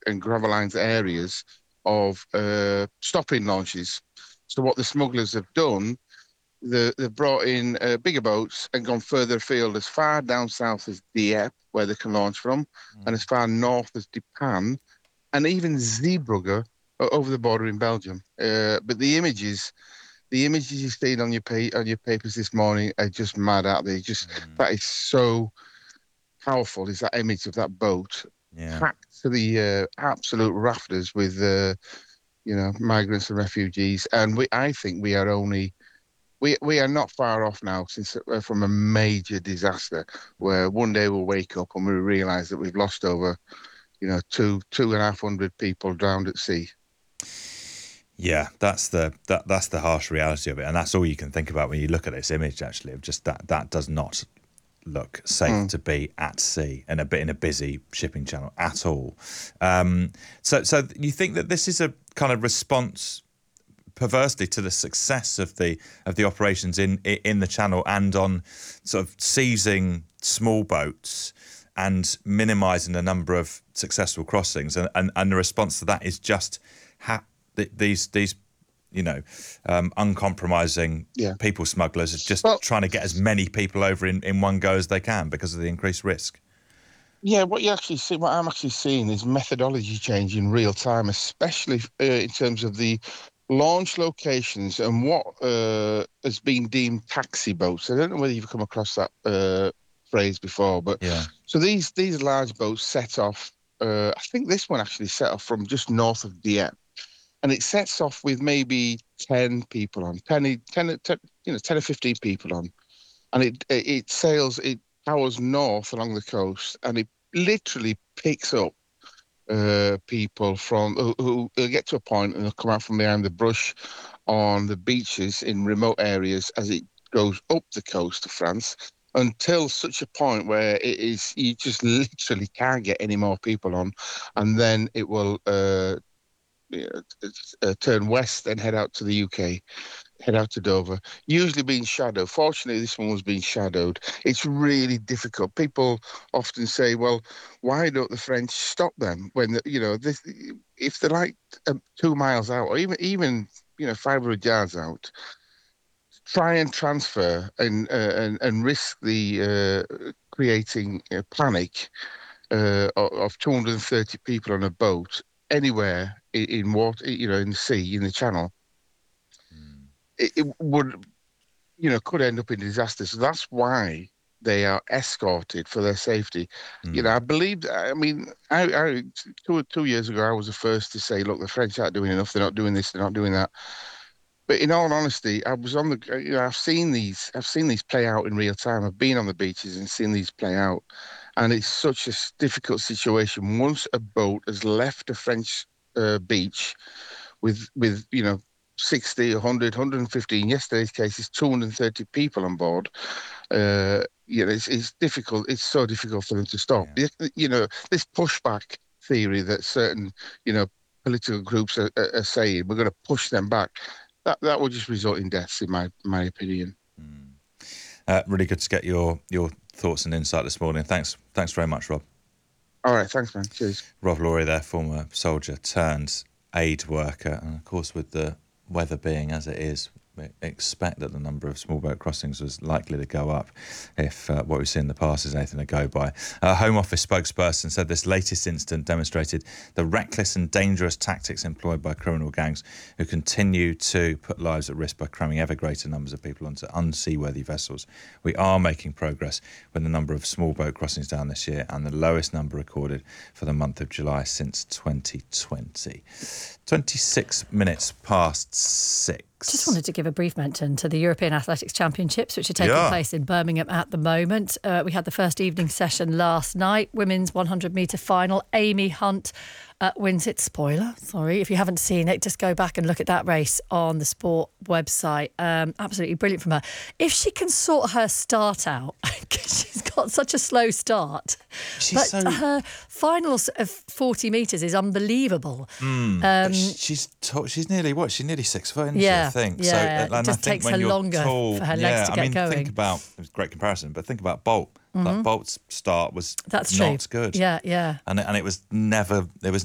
and Gravelines areas of stopping launches. So what the smugglers have done, they've brought in bigger boats and gone further afield, as far down south as Dieppe, where they can launch from, and as far north as Dipan, and even Zeebrugge over the border in Belgium. But the images you've seen on your papers this morning are just mad out there. That is so powerful. Is that image of that boat Yeah. packed to the absolute rafters with migrants and refugees, and I think we are only. We are not far off now since from a major disaster where one day we'll wake up and we realise that we've lost over, 2,500 people drowned at sea. Yeah, that's the harsh reality of it, and that's all you can think about when you look at this image. Actually, of just that does not look safe to be at sea and in a busy shipping channel at all. So you think that this is a kind of response, perversely, to the success of the operations in the channel and on sort of seizing small boats and minimising the number of successful crossings, and the response to that is just these uncompromising people smugglers are just trying to get as many people over in one go as they can because of the increased risk. Yeah, what I'm actually seeing is methodology change in real time, especially in terms of the launch locations and what has been deemed taxi boats. I don't know whether you've come across that phrase before, but so these large boats set off. I think this one actually set off from just north of Dieppe. And it sets off with maybe 10 people on, 10 or 15 people on. And it powers north along the coast, and it literally picks up people from who get to a point and they'll come out from behind the brush on the beaches in remote areas as it goes up the coast of France, until such a point where you just literally can't get any more people on, and then it will turn west and head out to the UK, head out to Dover, usually being shadowed. Fortunately, this one was being shadowed. It's really difficult. People often say, well, why don't the French stop them when, if they're like 2 miles out or even 500 yards out, try and transfer and risk the creating panic of 230 people on a boat anywhere in water, in the sea, in the channel. It would, could end up in disaster. So that's why they are escorted for their safety. I believe, I 2 years ago, I was the first to say, look, the French aren't doing enough. They're not doing this. They're not doing that. But in all honesty, I was I've seen these play out in real time. I've been on the beaches and seen these play out. And it's such a difficult situation. Once a boat has left a French beach with 60, 100, 115, yesterday's case is 230 people on board, it's difficult. It's so difficult for them to stop. This pushback theory that certain, political groups are saying, we're going to push them back. That will just result in deaths, in my opinion. Really good to get your thoughts and insight this morning. Thanks very much, Rob. All right, thanks, man. Cheers. Rob Laurie there, former soldier turned aid worker, and of course with the weather being as it is, we expect that the number of small boat crossings was likely to go up if what we've seen in the past is anything to go by. A Home Office spokesperson said this latest incident demonstrated the reckless and dangerous tactics employed by criminal gangs who continue to put lives at risk by cramming ever greater numbers of people onto unseaworthy vessels. We are making progress with the number of small boat crossings down this year, and the lowest number recorded for the month of July since 2020. 26 minutes past 6. Just wanted to give a brief mention to the European Athletics Championships, which are taking place in Birmingham at the moment. We had the first evening session last night, women's 100-metre final. Amy Hunt wins it. Spoiler, sorry. If you haven't seen it, just go back and look at that race on the Sport website. Absolutely brilliant from her. If she can sort her start out, because she's got such a slow start, her finals of 40 metres is unbelievable. She's nearly, she's nearly 6 foot, isn't she, I think? Yeah, so, it just takes her longer for her legs to get going. Think about, it was a great comparison, but think about Bolt. Like Bolt's start was not good. Yeah. And it was never